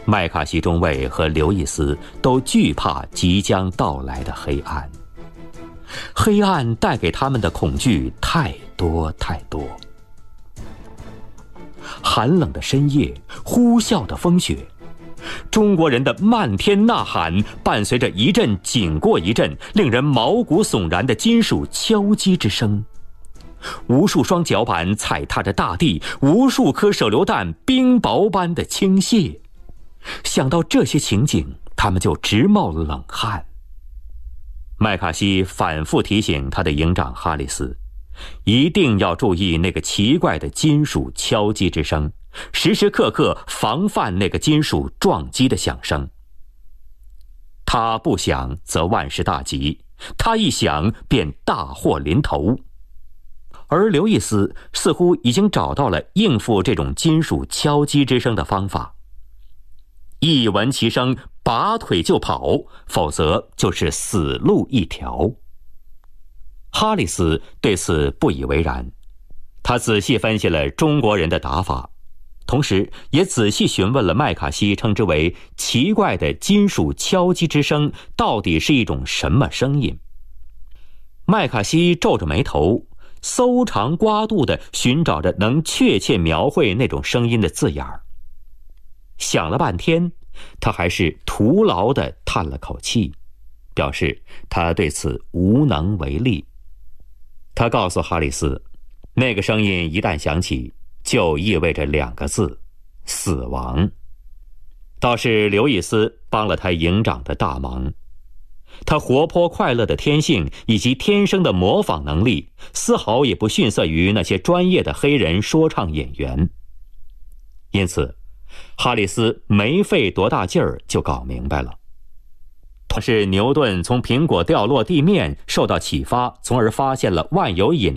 麦卡锡中尉和刘易斯都惧怕即将到来的黑暗。黑暗带给他们的恐惧太多太多。寒冷的深夜，呼啸的风雪，中国人的漫天呐喊，伴随着一阵紧过一阵令人毛骨悚然的金属敲击之声。无数双脚板踩踏着大地，无数颗手榴弹冰雹般的倾泻。想到这些情景，他们就直冒冷汗。麦卡锡反复提醒他的营长哈里斯，一定要注意那个奇怪的金属敲击之声，时时刻刻防范那个金属撞击的响声。他不想则万事大吉，他一想便大祸临头。而刘易斯似乎已经找到了应付这种金属敲击之声的方法。一闻其声，拔腿就跑，否则就是死路一条。哈里斯对此不以为然，他仔细分析了中国人的打法，同时也仔细询问了麦卡锡称之为奇怪的金属敲击之声到底是一种什么声音。麦卡锡皱着眉头，搜肠刮肚地寻找着能确切描绘那种声音的字眼儿。想了半天，他还是徒劳地叹了口气，表示他对此无能为力。他告诉哈里斯，那个声音一旦响起，就意味着2个字：死亡。倒是刘易斯帮了他营长的大忙。他活泼快乐的天性以及天生的模仿能力，丝毫也不逊色于那些专业的黑人说唱演员。因此哈里斯没费多大劲儿就搞明白了，是牛顿从苹果掉落地面受到启发，从而发现了万有引